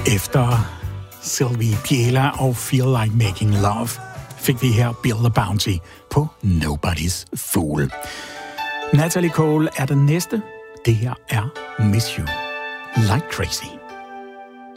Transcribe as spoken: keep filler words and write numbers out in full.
Efter Sylvie Piela og Feel Like Making Love fik vi her Bill the Bounty på Nobody's Fool. Natalie Cole er den næste. Det her er Miss You Like Crazy.